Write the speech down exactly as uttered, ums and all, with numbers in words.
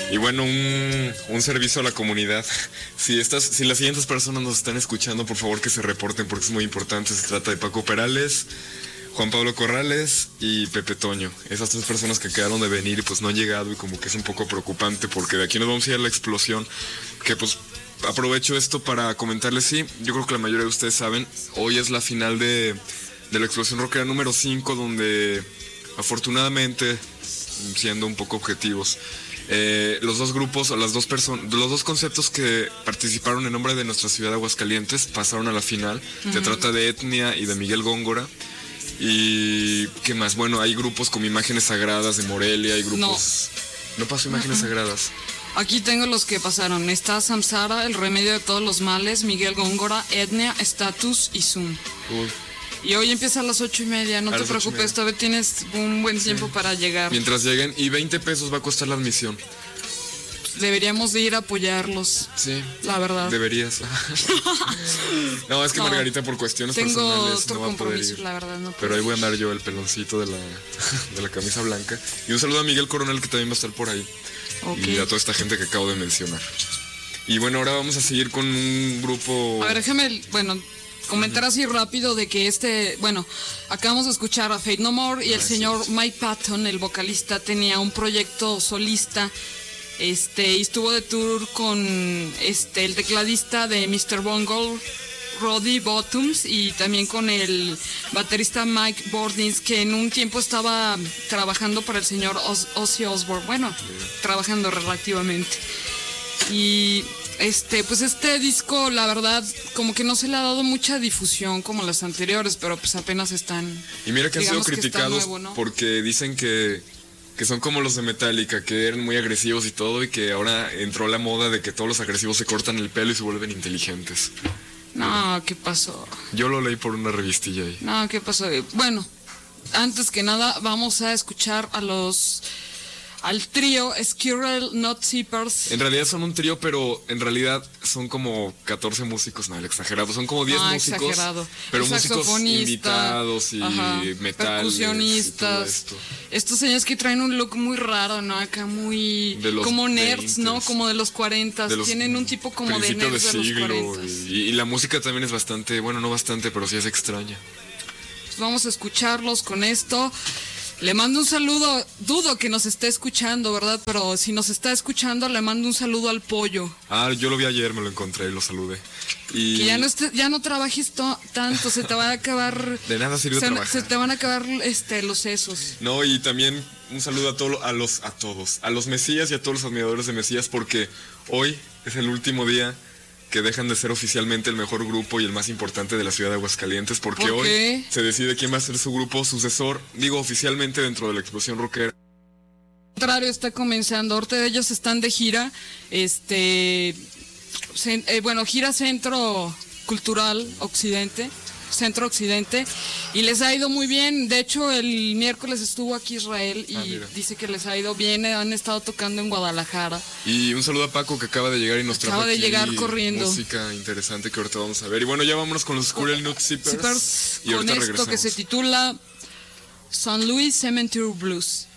Y bueno, un, un servicio a la comunidad. Si estas, si las siguientes personas nos están escuchando, por favor que se reporten porque es muy importante. Se trata de Paco Perales, Juan Pablo Corrales y Pepe Toño. Esas tres personas que quedaron de venir y pues no han llegado, y como que es un poco preocupante porque de aquí nos vamos a ir a la explosión. Que pues aprovecho esto para comentarles, sí, yo creo que la mayoría de ustedes saben, hoy es la final de, de la explosión rockera número cinco, donde afortunadamente, siendo un poco objetivos, Eh, los dos grupos o las dos personas, los dos conceptos que participaron en nombre de nuestra ciudad de Aguascalientes pasaron a la final. Uh-huh. Se trata de Etnia y de Miguel Góngora. Y ¿qué más? Bueno, hay grupos como Imágenes Sagradas de Morelia, hay grupos. No, no pasó Imágenes uh-huh. Sagradas. Aquí tengo los que pasaron. Está Samsara, El Remedio de Todos los Males, Miguel Góngora, Etnia, Status y Zoom. Uy. Y hoy empieza a las ocho y media, no a te preocupes, todavía tienes un buen tiempo sí. para llegar. Mientras lleguen, y veinte pesos va a costar la admisión. Deberíamos de ir a apoyarlos. Sí. La verdad. Deberías. No, es que no, Margarita por cuestiones tengo personales otro no va a poder ir. La verdad, no Pero ahí voy a andar yo, el peloncito de la, de la camisa blanca. Y un saludo a Miguel Coronel, que también va a estar por ahí. Okay. Y a toda esta gente que acabo de mencionar. Y bueno, ahora vamos a seguir con un grupo... A ver, déjame, bueno... comentar así rápido de que este, bueno, acabamos de escuchar a Faith No More y el señor Mike Patton, el vocalista, tenía un proyecto solista, este, y estuvo de tour con este el tecladista de mister Bungle, Roddy Bottoms, y también con el baterista Mike Bordins, que en un tiempo estaba trabajando para el señor Oz- Ozzy Osbourne, bueno, trabajando relativamente. Y este, pues este disco, la verdad, como que no se le ha dado mucha difusión como las anteriores, pero pues apenas están. Y mira que han sido criticados nuevo, ¿no? Porque dicen que, que son como los de Metallica, que eran muy agresivos y todo, y que ahora entró la moda de que todos los agresivos se cortan el pelo y se vuelven inteligentes. No, ¿qué pasó? Yo lo leí por una revistilla ahí. No, ¿qué pasó? Bueno, antes que nada vamos a escuchar a los... al trío Squirrel Nut Zippers. En realidad son un trío, pero en realidad son como catorce músicos, no, el exagerado, son como diez ah, músicos, exagerado. pero músicos invitados y metales, percusionistas. Esto. Estos señores que traen un look muy raro, ¿no? Acá muy como nerds, ¿no? Como de los cuarenta, tienen un tipo como de nerds de, de los cuarenta. Y, y la música también es bastante, bueno, no bastante, pero sí es extraña. Pues vamos a escucharlos con esto. Le mando un saludo, dudo que nos esté escuchando, ¿verdad? Pero si nos está escuchando, le mando un saludo al Pollo. Ah, yo lo vi ayer, me lo encontré y lo saludé. Y... que ya no esté, ya no trabajes to- tanto, se te van a acabar... De nada sirve se, trabajar. Se te van a acabar este, los sesos. No, y también un saludo a, todo, a, los, a todos, a los Mesías y a todos los admiradores de Mesías, porque hoy es el último día que dejan de ser oficialmente el mejor grupo y el más importante de la ciudad de Aguascalientes, porque ¿Por hoy qué? se decide quién va a ser su grupo sucesor, digo oficialmente dentro de la explosión rockera. Al contrario, está comenzando, ahorita ellos están de gira, este, cen, eh, bueno, gira Centro Cultural Occidente, Centro Occidente, y les ha ido muy bien. De hecho, el miércoles estuvo aquí Israel y ah, dice que les ha ido bien, han estado tocando en Guadalajara. Y un saludo a Paco, que acaba de llegar y nos trajo acaba de aquí llegar corriendo música interesante que ahorita vamos a ver. Y bueno, ya vámonos con los Squirrel Nut Zippers, Zippers y ahorita con esto regresamos. Que se titula San Luis Cemetery Blues.